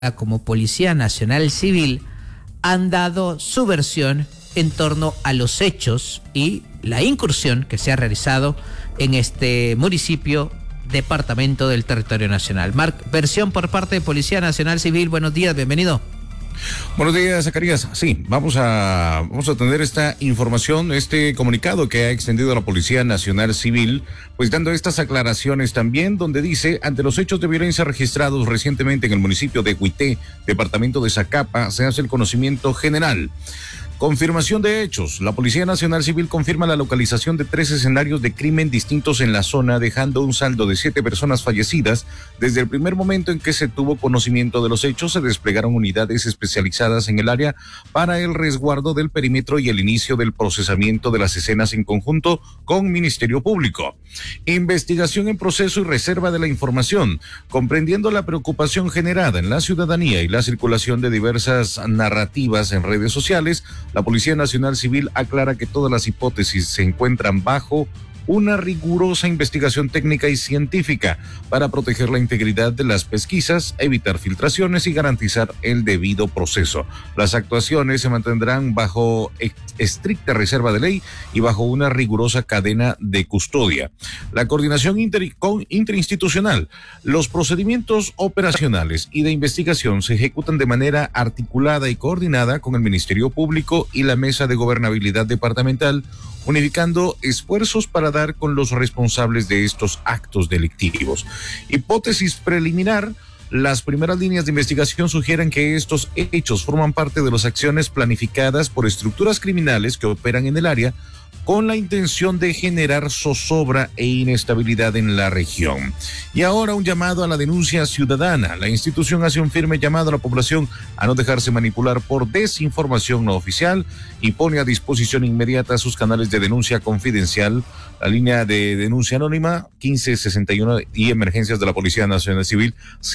como Policía Nacional Civil han dado su versión en torno a los hechos y la incursión que se ha realizado en este municipio, departamento del territorio nacional. Marc, versión por parte de Policía Nacional Civil. Buenos días, bienvenido. Buenos días, Zacarías. Sí, vamos a tener esta información, este comunicado que ha extendido la Policía Nacional Civil, pues dando estas aclaraciones también, donde dice: ante los hechos de violencia registrados recientemente en el municipio de Huité, departamento de Zacapa, se hace el conocimiento general. Confirmación de hechos. La Policía Nacional Civil confirma la localización de 3 escenarios de crimen distintos en la zona, dejando un saldo de 7 personas fallecidas. Desde el primer momento en que se tuvo conocimiento de los hechos, se desplegaron unidades especializadas en el área para el resguardo del perímetro y el inicio del procesamiento de las escenas en conjunto con Ministerio Público. Investigación en proceso y reserva de la información. Comprendiendo la preocupación generada en la ciudadanía y la circulación de diversas narrativas en redes sociales, la Policía Nacional Civil aclara que todas las hipótesis se encuentran bajo una rigurosa investigación técnica y científica para proteger la integridad de las pesquisas, evitar filtraciones y garantizar el debido proceso. Las actuaciones se mantendrán bajo estricta reserva de ley y bajo una rigurosa cadena de custodia. La coordinación interinstitucional. Los procedimientos operacionales y de investigación se ejecutan de manera articulada y coordinada con el Ministerio Público y la Mesa de Gobernabilidad Departamental, unificando esfuerzos para dar con los responsables de estos actos delictivos. Hipótesis preliminar. Las primeras líneas de investigación sugieren que estos hechos forman parte de las acciones planificadas por estructuras criminales que operan en el área con la intención de generar zozobra e inestabilidad en la región. Y ahora un llamado a la denuncia ciudadana. La institución hace un firme llamado a la población a no dejarse manipular por desinformación no oficial y pone a disposición inmediata sus canales de denuncia confidencial, la línea de denuncia anónima 1561 y emergencias de la Policía Nacional Civil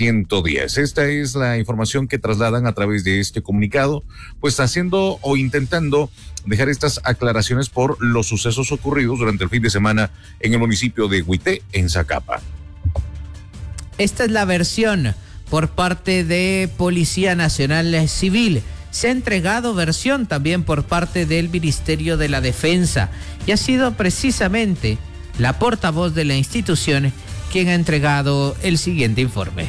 110. Esta es la información que trasladan a través de este comunicado, pues haciendo o intentando dejar estas aclaraciones por los sucesos ocurridos durante el fin de semana en el municipio de Huité, en Zacapa. Esta es la versión por parte de Policía Nacional Civil. Se ha entregado versión también por parte del Ministerio de la Defensa y ha sido precisamente la portavoz de la institución quien ha entregado el siguiente informe.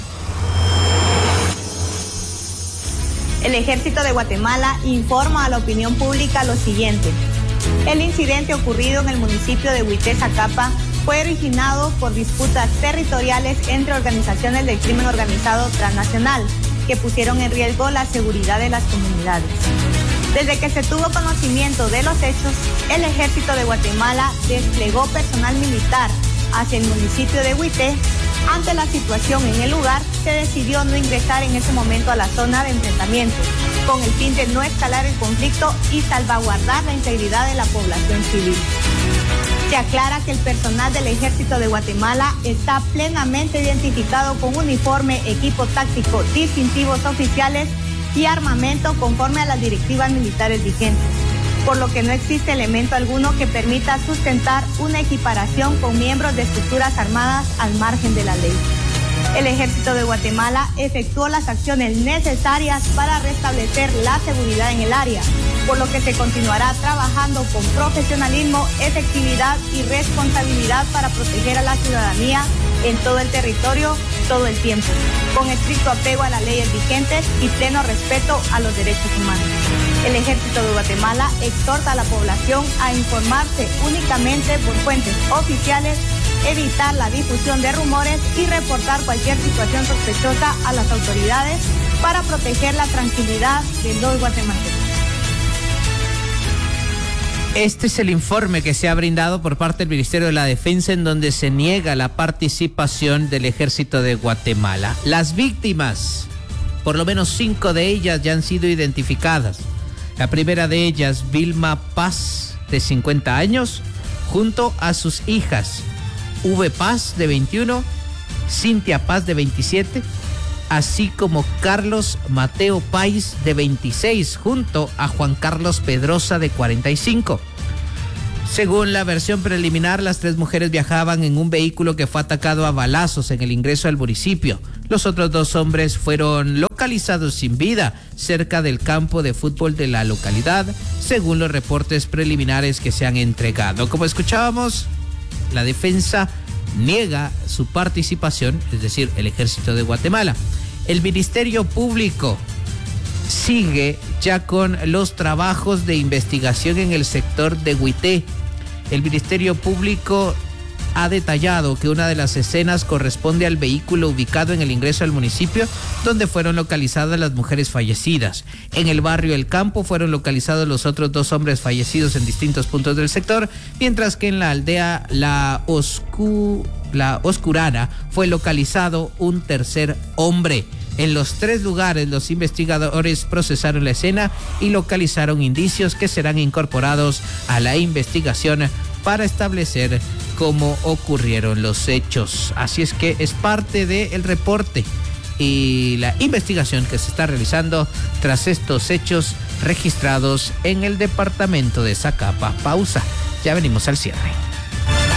El Ejército de Guatemala informa a la opinión pública lo siguiente. El incidente ocurrido en el municipio de Huité, Zacapa, fue originado por disputas territoriales entre organizaciones del crimen organizado transnacional que pusieron en riesgo la seguridad de las comunidades. Desde que se tuvo conocimiento de los hechos, el Ejército de Guatemala desplegó personal militar hacia el municipio de Huité. Ante la situación en el lugar, se decidió no ingresar en ese momento a la zona de enfrentamiento, con el fin de no escalar el conflicto y salvaguardar la integridad de la población civil. Se aclara que el personal del Ejército de Guatemala está plenamente identificado con uniforme, equipo táctico, distintivos oficiales y armamento conforme a las directivas militares vigentes, por lo que no existe elemento alguno que permita sustentar una equiparación con miembros de estructuras armadas al margen de la ley. El Ejército de Guatemala efectuó las acciones necesarias para restablecer la seguridad en el área, por lo que se continuará trabajando con profesionalismo, efectividad y responsabilidad para proteger a la ciudadanía en todo el territorio, todo el tiempo, con estricto apego a las leyes vigentes y pleno respeto a los derechos humanos. El Ejército de Guatemala exhorta a la población a informarse únicamente por fuentes oficiales, evitar la difusión de rumores y reportar cualquier situación sospechosa a las autoridades para proteger la tranquilidad de los guatemaltecos. Este es el informe que se ha brindado por parte del Ministerio de la Defensa, en donde se niega la participación del Ejército de Guatemala. Las víctimas, por lo menos 5 de ellas ya han sido identificadas. La primera de ellas, Vilma Paz, de 50 años, junto a sus hijas, V. Paz, de 21, Cintia Paz, de 27, así como Carlos Mateo Pais, de 26, junto a Juan Carlos Pedrosa, de 45. Según la versión preliminar, las 3 mujeres viajaban en un vehículo que fue atacado a balazos en el ingreso al municipio. Los otros 2 hombres fueron localizados sin vida cerca del campo de fútbol de la localidad, según los reportes preliminares que se han entregado. Como escuchábamos, la defensa niega su participación, es decir, el Ejército de Guatemala. El Ministerio Público sigue ya con los trabajos de investigación en el sector de Huité. El Ministerio Público ha detallado que una de las escenas corresponde al vehículo ubicado en el ingreso al municipio, donde fueron localizadas las mujeres fallecidas. En el barrio El Campo fueron localizados los otros 2 hombres fallecidos en distintos puntos del sector, mientras que en la aldea La Oscurana fue localizado un tercer hombre. En los 3 lugares, los investigadores procesaron la escena y localizaron indicios que serán incorporados a la investigación para establecer cómo ocurrieron los hechos. Así es que es parte del reporte y la investigación que se está realizando tras estos hechos registrados en el departamento de Zacapa. Pausa, ya venimos al cierre.